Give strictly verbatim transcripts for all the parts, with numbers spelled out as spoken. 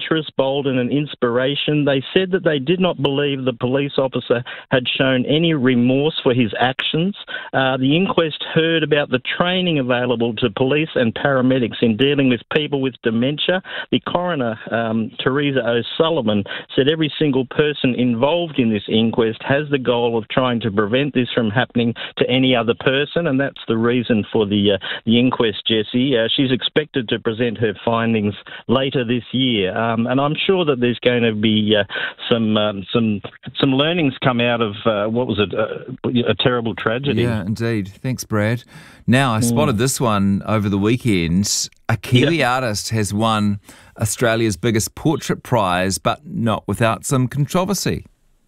adventurous, bold and an inspiration. They said that they did not believe the police officer had shown any remorse for his actions. Uh, the inquest heard about the training available to police and paramedics in dealing with people with dementia. The coroner, um, Teresa O'Sullivan, said every single person involved in this inquest has the goal of trying to prevent this from happening to any other person, and that's the reason for the uh, the inquest, Jesse. Uh, she's expected to present her findings later this year, um, and I'm sure that there's going to be uh, some um, some some learnings come out of uh, what was it, uh, a terrible tragedy. Yeah, indeed. Thanks, Brad. Now, I spotted mm. this one over the weekend. A Kiwi yep. artist has won Australia's biggest portrait prize, but not without some controversy.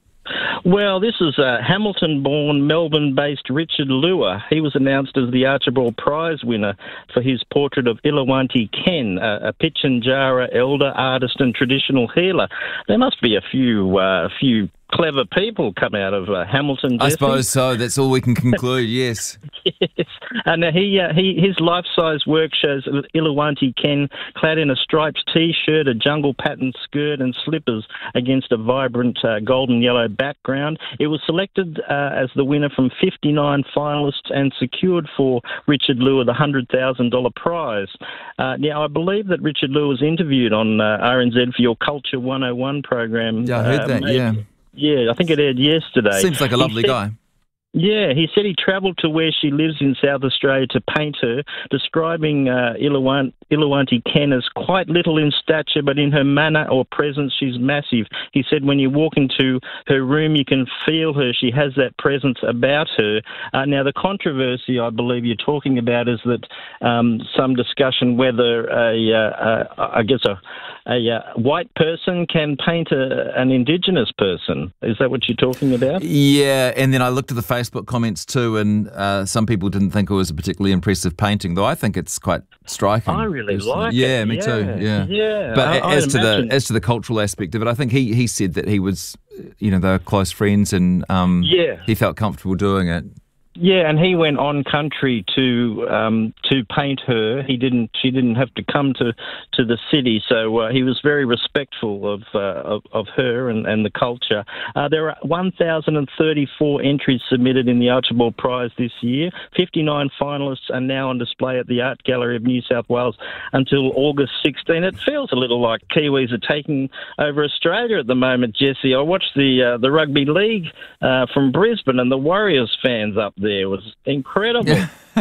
Well, this is uh, Hamilton-born, Melbourne-based Richard Lua. He was announced as the Archibald Prize winner for his portrait of Ilawanti Ken, a, a Pitjantjatjara elder, artist and traditional healer. There must be a few, uh, few clever people come out of uh, Hamilton, Jesse. I suppose so. That's all we can conclude, yes. Yes. And uh, he, uh, he, his life-size work shows Ilawanti Ken clad in a striped T-shirt, a jungle-patterned skirt and slippers against a vibrant uh, golden-yellow background. It was selected uh, as the winner from fifty-nine finalists and secured for Richard Lua the one hundred thousand dollars prize. Uh, now, I believe that Richard Lua was interviewed on uh, R N Z for your Culture one oh one program. Yeah, I heard uh, that, maybe, yeah. Yeah, I think it aired yesterday. Seems like a lovely said, guy. Yeah, he said he travelled to where she lives in South Australia to paint her, describing uh, Ilawant- Ilawanti Ken as quite little in stature, but in her manner or presence, she's massive. He said when you walk into her room, you can feel her. She has that presence about her. Uh, now, the controversy I believe you're talking about is that um, some discussion whether a, uh, a I guess a, a uh, white person can paint a, an Indigenous person. Is that what you're talking about? Yeah, and then I looked at the Facebook comments too, and uh, some people didn't think it was a particularly impressive painting, though I think it's quite striking. I really like yeah, it. Me yeah, too. Yeah, yeah. But I, as I to imagine. the as to the cultural aspect of it, I think he, he said that he was, you know, they were close friends, and um, yeah. he felt comfortable doing it. Yeah, and he went on country to um, to paint her. He didn't. She didn't have to come to, to the city, so uh, he was very respectful of uh, of, of her and, and the culture. Uh, there are one thousand thirty-four entries submitted in the Archibald Prize this year. fifty-nine finalists are now on display at the Art Gallery of New South Wales until August sixteenth. It feels a little like Kiwis are taking over Australia at the moment, Jesse. I watched the uh, the rugby league uh, from Brisbane, and the Warriors fans up there. There was incredible.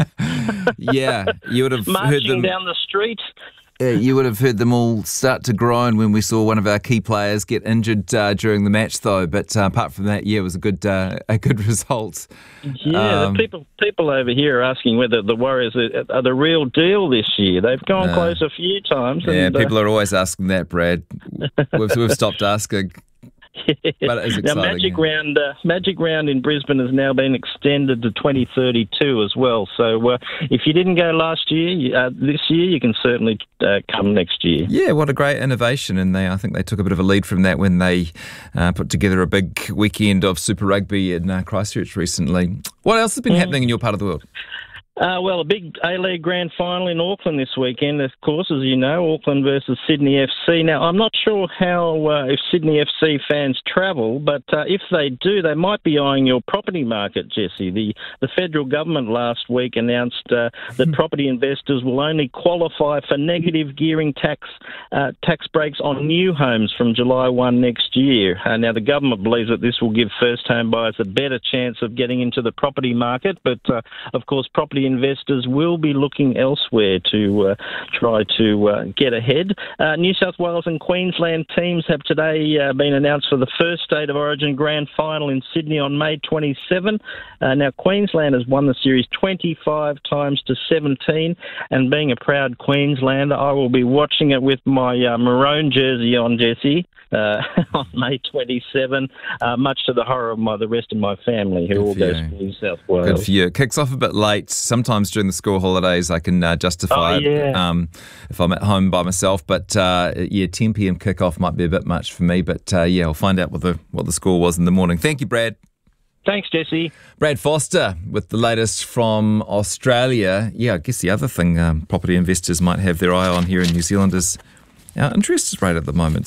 Yeah, you would have marching heard them down the street. Uh, you would have heard them all start to groan when we saw one of our key players get injured uh, during the match, though. But uh, apart from that, yeah, it was a good uh, a good result. Yeah, um, the people people over here are asking whether the Warriors are, are the real deal this year. They've gone uh, close a few times. Yeah, and, people uh, are always asking that, Brad. We've, we've stopped asking. But it is exciting. Now, Magic yeah. Round, uh, Magic Round in Brisbane has now been extended to twenty thirty-two as well. So, uh, if you didn't go last year, uh, this year you can certainly uh, come next year. Yeah, what a great innovation! And they, I think, they took a bit of a lead from that when they uh, put together a big weekend of Super Rugby in uh, Christchurch recently. What else has been mm. happening in your part of the world? Uh, well, a big A-League grand final in Auckland this weekend, of course, as you know, Auckland versus Sydney F C. Now, I'm not sure how uh, if Sydney F C fans travel, but uh, if they do, they might be eyeing your property market, Jesse. The the federal government last week announced uh, that property investors will only qualify for negative gearing tax uh, tax breaks on new homes from July first next year. Uh, now, the government believes that this will give first home buyers a better chance of getting into the property market, but, uh, of course, property investors will be looking elsewhere to uh, try to uh, get ahead. Uh, New South Wales and Queensland teams have today uh, been announced for the first State of Origin grand final in Sydney on May twenty-seventh. Uh, now, Queensland has won the series twenty-five times to seventeen, and being a proud Queenslander, I will be watching it with my uh, maroon jersey on, Jesse. Uh, on May twenty-seventh, uh, much to the horror of my, the rest of my family who all goes to New South Wales. Good for you. It kicks off a bit late. Sometimes during the school holidays I can uh, justify oh, yeah. it um, if I'm at home by myself. But uh, yeah, ten p.m. kickoff might be a bit much for me. But uh, yeah, I'll find out what the, what the score was in the morning. Thank you, Brad. Thanks, Jesse. Brad Foster with the latest from Australia. Yeah, I guess the other thing um, property investors might have their eye on here in New Zealand is our interest rate at the moment.